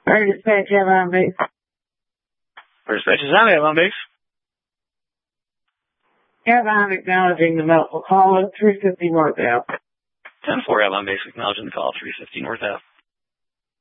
Ready to dispatch Avalon Base. Dispatch is on Avalon Base. Avalon acknowledging the medical call at 350 North Ave. 10-4 Avalon Base acknowledging the call, 350 North Ave.